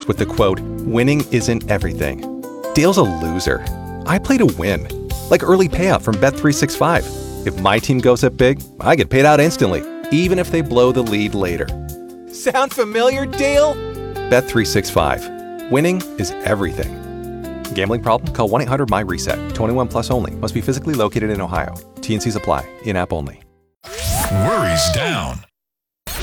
with the quote, "Winning isn't everything." Dale's a loser. I play to win. Like early payout from Bet365. If my team goes up big, I get paid out instantly, even if they blow the lead later. Sound familiar, Dale? Bet365. Winning is everything. Gambling problem? Call 1-800-MY-RESET. 21 plus only. Must be physically located in Ohio. T&Cs apply. In-app only. Worries down.